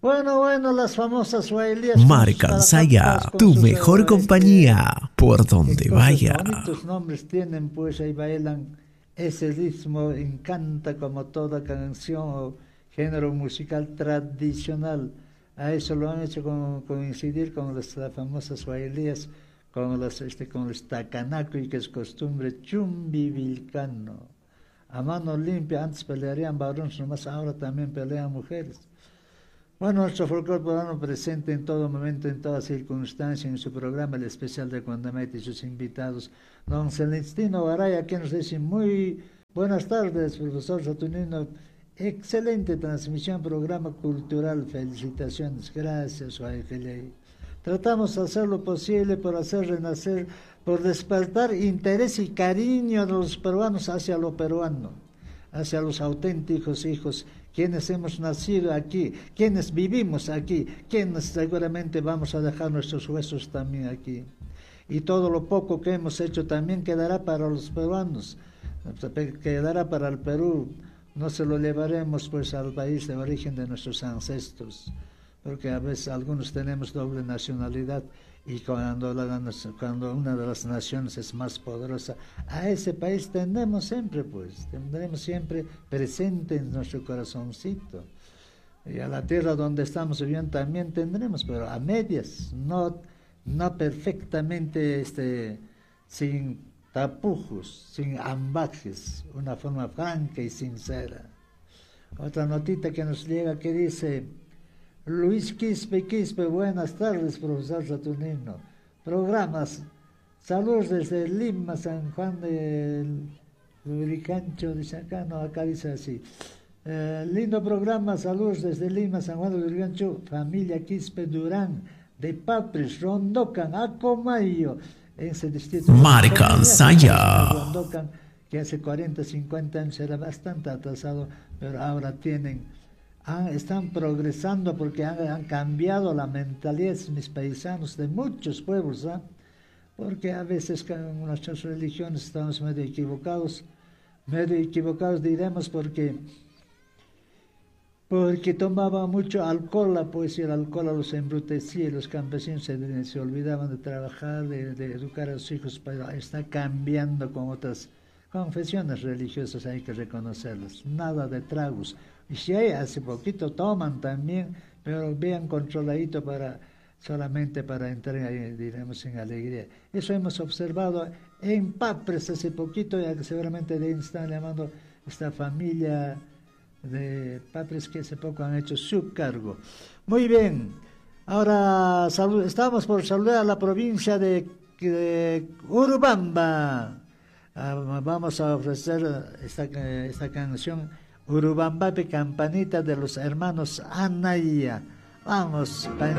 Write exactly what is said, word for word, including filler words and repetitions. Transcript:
Bueno, bueno, las famosas Wailías. Marca Saya, tu mejor eh, compañía, por donde vaya. Bonitos nombres tienen, pues ahí bailan. Ese ritmo encanta como toda canción o género musical tradicional. A eso lo han hecho con, coincidir con las, las famosas Wailías, con los, este, con los Takanakui, que es costumbre chumbivilcano. A mano limpia, antes pelearían varones, nomás ahora también pelean mujeres. Bueno, nuestro folclore peruano presente en todo momento, en toda circunstancia, en su programa, el especial de Cuandamete y sus invitados. Don Celestino Baraya, que nos dice muy buenas tardes, profesor Saturnino. Excelente transmisión, programa cultural. Felicitaciones, gracias, Guayfeley. Tratamos de hacer lo posible por hacer renacer, por despertar interés y cariño de los peruanos hacia lo peruano, hacia los auténticos hijos, quienes hemos nacido aquí, quienes vivimos aquí, quienes seguramente vamos a dejar nuestros huesos también aquí. Y todo lo poco que hemos hecho también quedará para los peruanos, quedará para el Perú. No se lo llevaremos pues al país de origen de nuestros ancestros, porque a veces algunos tenemos doble nacionalidad y cuando, la, cuando una de las naciones es más poderosa, a ese país tendremos siempre, pues, tendremos siempre presente en nuestro corazoncito. Y a la tierra donde estamos viviendo también tendremos, pero a medias, no, no perfectamente, este, sin tapujos, sin ambajes, una forma franca y sincera. Otra notita que nos llega que dice: Luis Quispe Quispe, buenas tardes, profesor Saturnino. Programas, saludos desde Lima, San Juan del Lurigancho, dice acá, no, acá dice así. Eh, lindo programa, saludos desde Lima, San Juan del Lurigancho, familia Quispe Durán, de Papris, Rondocan, Acomayo, en ese distrito. Marca Saya. Rondocan, que hace cuarenta, cincuenta años era bastante atrasado, pero ahora tienen... Han, están progresando porque han, han cambiado la mentalidad de mis paisanos de muchos pueblos, ¿eh? Porque a veces con nuestras religiones estamos medio equivocados, medio equivocados diremos porque, porque tomaba mucho alcohol, la poesía, el alcohol a los embrutecía y los campesinos se, se olvidaban de trabajar, de, de educar a los hijos, pero está cambiando con otras confesiones religiosas, hay que reconocerlas, nada de tragos. Y si hay, hace poquito toman también, pero vean controladito para, solamente para entrar, diremos, en alegría. Eso hemos observado en Papres hace poquito, ya que seguramente de ahí están llamando esta familia de Papres que hace poco han hecho su cargo. Muy bien, ahora salud, estamos por saludar a la provincia de, de Urubamba. Uh, vamos a ofrecer esta, esta canción Urubambape, Campanita de los hermanos Anaya. Vamos,